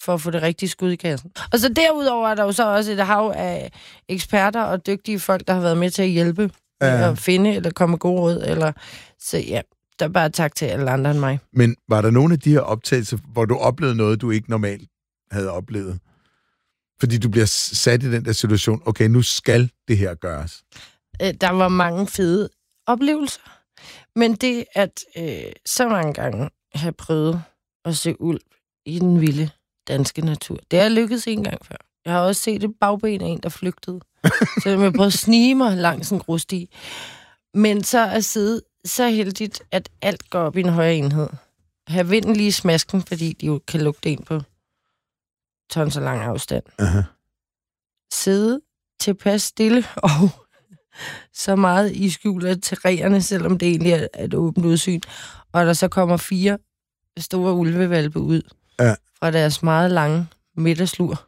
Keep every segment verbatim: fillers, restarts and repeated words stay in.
for at få det rigtige skud i kassen. Og så derudover er der jo så også et hav af eksperter og dygtige folk, der har været med til at hjælpe ja. med at finde eller komme gode råd. Eller... Så ja, der er bare tak til alle andre end mig. Men var der nogle af de her optagelser, hvor du oplevede noget, du ikke normalt havde oplevet? Fordi du bliver sat i den der situation, okay, nu skal det her gøres. Der var mange fede oplevelser. Men det, at øh, så mange gange have prøvet at se ulv i den vilde danske natur, det er lykkedes en gang før. Jeg har også set et bagben af en, der flygtede. Så jeg prøvede at snige mig langs en grussti. Men så at sidde så heldigt, at alt går op i en højere enhed. Have vinden lige i smasken, fordi de jo kan lugte en på tons og lang afstand. Uh-huh. Sidde tilpas stille og så meget i skjul af træerne, selvom det egentlig er et åbent udsyn. Og der så kommer fire store ulvevalpe ud ja. fra deres meget lange middagslur.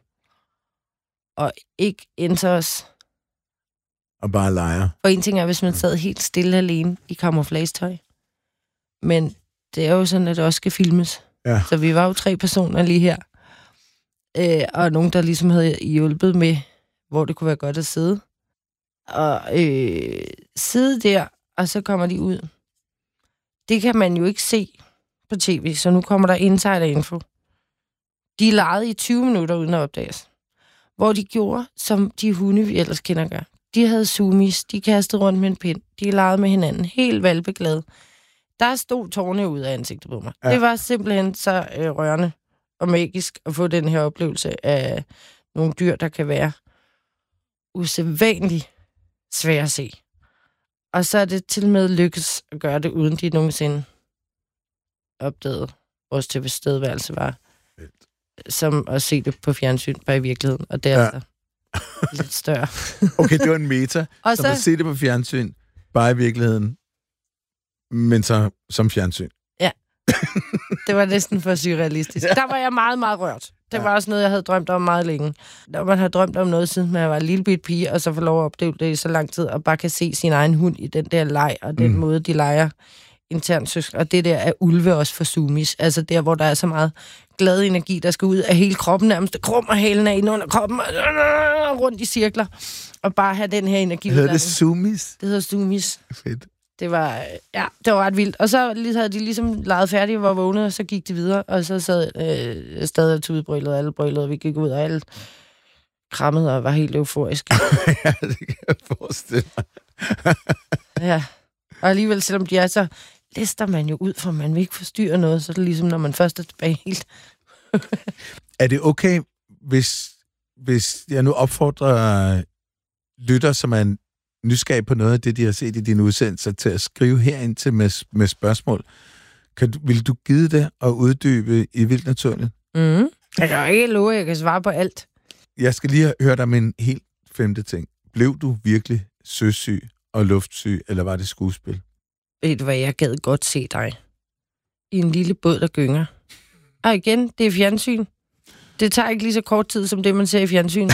Og ikke ændrer os. Og bare leger. Og en ting er, hvis man sad helt stille alene i camouflagetøj. Men det er jo sådan, at det også skal filmes. Ja. Så vi var jo tre personer lige her. Øh, og nogen, der ligesom havde hjulpet med, hvor det kunne være godt at sidde. Og øh, sidde der, og så kommer de ud. Det kan man jo ikke se på tv, så nu kommer der insider-info. De legede i tyve minutter uden at opdages. Hvor de gjorde, som de hunde, vi ellers kender gør. De havde zoomies, de kastede rundt med en pind, de legede med hinanden, helt valpeglade. Der stod tårne ud af ansigtet på mig. Ja. Det var simpelthen så øh, rørende og magisk at få den her oplevelse af nogle dyr, der kan være usædvanligt svære at se. Og så er det til med lykkes at gøre det, uden de nogensinde opdagede vores tilstedeværelse var, som at se det på fjernsyn, bare i virkeligheden. Og det er ja. altså lidt større. Okay, det var en meta, og som så... at se det på fjernsyn, bare i virkeligheden, men så som fjernsyn. Ja, det var næsten for surrealistisk. Ja. Der var jeg meget, meget rørt. Det var også noget, jeg havde drømt om meget længe. Når man har drømt om noget, siden man var en lille bit pige, og så får lov at opleve det i så lang tid, og bare kan se sin egen hund i den der leg, og den mm. måde, de leger internt søskende. Og det der er ulve også for zoomies. Altså der, hvor der er så meget glad energi, der skal ud af hele kroppen, nærmest krummer halen af ind under kroppen, og rundt i cirkler, og bare have den her energi. Hedder det zoomies? Det hedder zoomies. Fedt. Det var, ja, det var ret vildt. Og så havde de ligesom leget færdigt, var vågnet, og så gik de videre, og så sad øh, stadig tudebrøllet, alle brøllet, og vi gik ud, og alle krammede og var helt euforiske. Ja, det kan jeg forestille mig. Ja, og alligevel, selvom de er så, lister man jo ud, for man vil ikke forstyrre noget, så er det ligesom, når man først er tilbage helt. Er det okay, hvis, hvis jeg nu opfordrer lytter, som er en nysgerrig på noget af det, de har set i dine udsendelser, til at skrive herind til med, med spørgsmål. Kan du, vil du give det og uddybe i vildt naturligt? Mm. Jeg kan jo ikke love, at jeg kan svare på alt. Jeg skal lige høre dig om en helt femte ting. Blev du virkelig søsyg og luftsyg, eller var det skuespil? Ved du hvad, jeg gad godt se dig i en lille båd, der gynger. Og igen, det er fjernsyn. Det tager ikke lige så kort tid, som det, man ser i fjernsyn.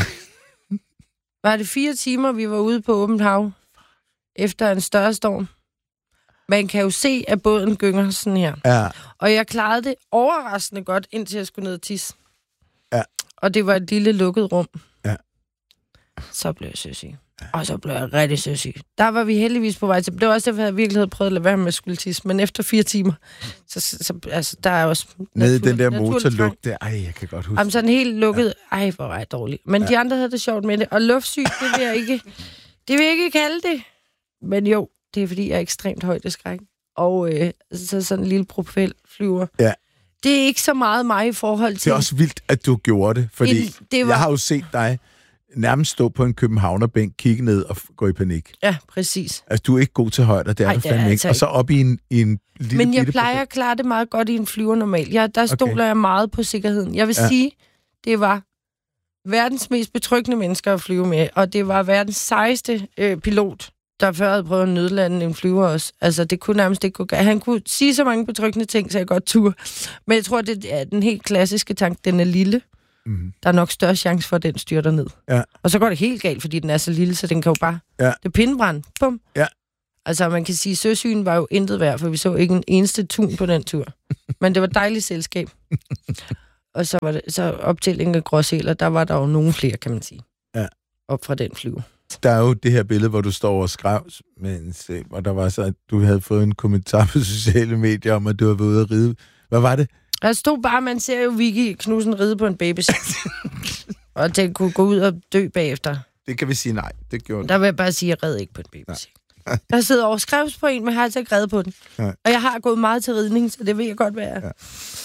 Var det fire timer, vi var ude på åbent hav efter en større storm? Man kan jo se, at båden gynger sådan her. Ja. Og jeg klarede det overraskende godt, indtil jeg skulle ned og tisse. Ja. Og det var et lille lukket rum. Ja. Så blev jeg søsyg. Ja. Og så blev jeg rigtig søsyg. Der var vi heldigvis på vej til. Det var også derfor, jeg virkelig havde prøvet at lade være med at skulle tisse. Men efter fire timer, så, så altså, der er også... Nede i den der motorlugt der. Ej, jeg kan godt huske. Jamen sådan helt lukket. Ja. Ej, hvor var jeg dårlig. Men ja. de andre havde det sjovt med det. Og luftsyg, det vil jeg ikke... Det vil jeg ikke kalde det. Men jo, det er fordi, jeg er ekstremt højdeskræk. Og øh, så sådan en lille propelflyver. Ja. Det er ikke så meget mig i forhold til... Det er også vildt, at du gjorde det. Fordi det, det var... jeg har jo set dig nærmest stå på en københavnerbænk, kigge ned og gå i panik. Ja, præcis. Altså, du er ikke god til højder, det er Ej, du fandme ikke. Og så op i en, i en lille... Men jeg plejer at klare det meget godt i en flyver normalt. Jeg, der stoler okay. jeg meget på sikkerheden. Jeg vil ja. sige, det var verdens mest betryggende mennesker at flyve med, og det var verdens sejeste øh, pilot, der før havde prøvet at nødlande en flyver også. Altså, det kunne nærmest ikke gå galt. Han kunne sige så mange betryggende ting, så jeg godt turde. Men jeg tror, det er den helt klassiske tanke. Den er lille. Mm. Der er nok større chance for, at den styrter ned. Ja. Og så går det helt galt, fordi den er så lille, så den kan jo bare... Ja. Det er pindebrand. Bum. Ja. Altså, man kan sige, at søsygen var jo intet værd, for vi så ikke en eneste tun på den tur. Men det var dejligt selskab. og så var det så optællingen af gråsæler, der var der jo nogle flere, kan man sige. Ja. Op fra den flyve. Der er jo det her billede, hvor du står og skrev med en sæl, og der var så, at du havde fået en kommentar på sociale medier om, at du havde været ude at ride. Hvad var det? Der stod bare, man ser jo Vicky Knudsen ride på en babysæl. Og den kunne gå ud og dø bagefter. Det kan vi sige nej. Det gjorde Der vil jeg bare sige, at jeg red ikke på en babysæl. Der sidder overskrevs på en, men jeg har altså ikke reddet på den. Nej. Og jeg har gået meget til ridning, så det ved jeg godt, hvad jeg er. Ja.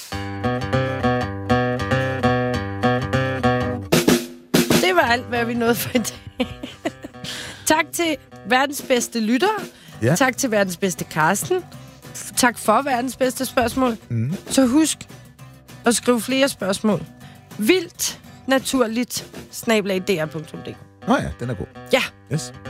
Det var alt, hvad vi nåede for i dag. Tak til verdens bedste lytter. Ja. Tak til verdens bedste Karsten. Tak for verdens bedste spørgsmål. Mm. Så husk at skrive flere spørgsmål. Vildt naturligt snabel-a d r punktum d k. Nå ja, den er god. Ja. Yes.